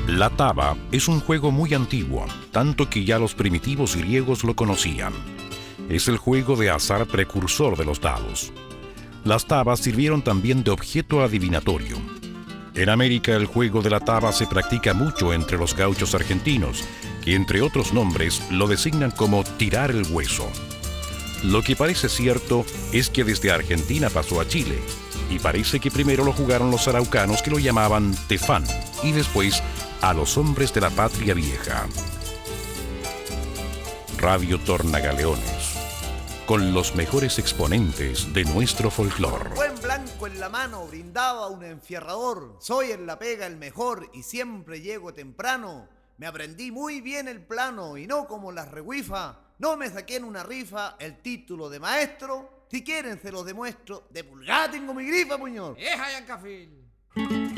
La taba es un juego muy antiguo, tanto que ya los primitivos griegos lo conocían. Es el juego de azar precursor de los dados. Las tabas sirvieron también de objeto adivinatorio. En América el juego de la taba se practica mucho entre los gauchos argentinos, que entre otros nombres lo designan como tirar el hueso. Lo que parece cierto es que desde Argentina pasó a Chile, y parece que primero lo jugaron los araucanos, que lo llamaban tefán, y después a los hombres de la patria vieja. Radio Tornagaleones, con los mejores exponentes de nuestro folclore. Buen blanco en la mano, brindado a un enfierrador. Soy en la pega el mejor y siempre llego temprano. Me aprendí muy bien el plano y no como las reguifas. No me saqué en una rifa el título de maestro. Si quieren se los demuestro. De pulgada tengo mi grifa, puñor. ¡Eja, Yancafil!